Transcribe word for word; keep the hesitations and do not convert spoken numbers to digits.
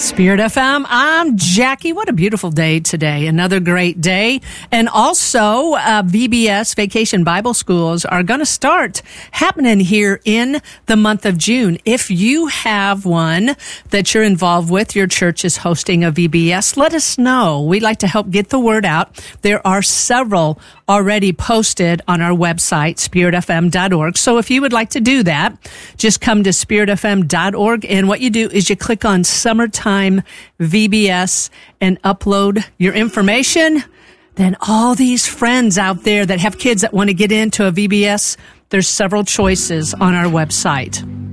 Spirit F M, I'm Jackie. What a beautiful day today. Another great day. And also, uh, V B S Vacation Bible Schools are going to start happening here in the month of June. If you have one that you're involved with, your church is hosting a V B S, let us know. We'd like to help get the word out. There are several already posted on our website, spirit f m dot org. So if you would like to do that, just come to spirit f m dot org. And what you do is you click on Summertime V B S and upload your information. Then all these friends out there that have kids that want to get into a V B S, there's several choices on our website.